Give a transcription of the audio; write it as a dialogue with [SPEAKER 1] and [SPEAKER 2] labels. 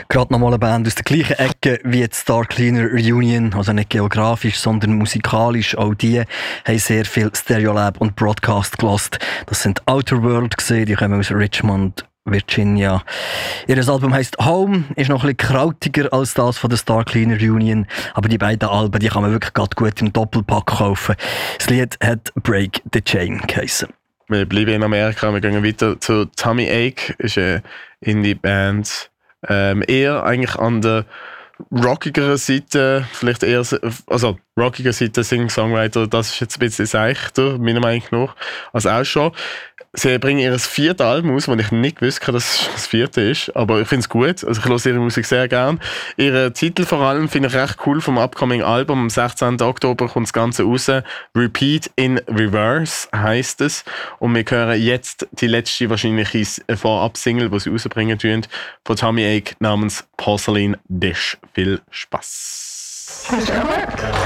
[SPEAKER 1] Gerade nochmal eine Band aus der gleichen Ecke wie die Star Cleaner Reunion, also nicht geografisch, sondern musikalisch. Auch die haben sehr viel Stereolab und Broadcast gelost. Das sind Outer World gesehen, die kommen aus Richmond, Virginia. Ihr Album heisst Home, ist noch ein bisschen krautiger als das von der Star Cleaner Reunion, aber die beiden Alben, die kann man wirklich gerade gut im Doppelpack kaufen. Das Lied hat Break the Chain geheissen.
[SPEAKER 2] Wir bleiben in Amerika, wir gehen weiter zu Tummy Ache, ist eine Indie-Band. Eher eigentlich an der rockigeren Seite, vielleicht eher, also rockiger Seite, Singer-Songwriter, das ist jetzt ein bisschen seichter, meiner Meinung nach, als auch schon. Sie bringen ihr 4. Album aus, das ich nicht gewusst habe, dass es das 4. ist, aber ich finde es gut, also ich höre ihre Musik sehr gern. Ihren Titel vor allem finde ich recht cool vom upcoming Album, am 16. Oktober kommt das Ganze raus. Repeat in Reverse heisst es, und wir hören jetzt die letzte wahrscheinliche Vorab-Single, die sie rausbringen tun, von Tummy Ache namens Porcelain Dish. Viel Spaß!